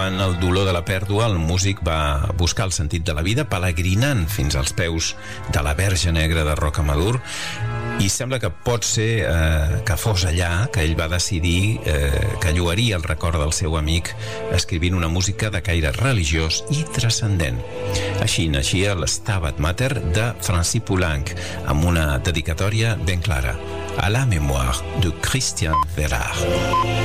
davant el dolor de la pèrdua, el músic va buscar el sentit de la vida, pelegrinant fins als peus de la Verge Negra de Rocamadour, i sembla que pot ser que fos allà que ell va decidir que lloaria el record del seu amic escrivint una música de caire religiós i transcendent. Així naixia l'Stabat Mater de Francis Poulenc, amb una dedicatòria ben clara: à la mémoire de Christian Ferrer.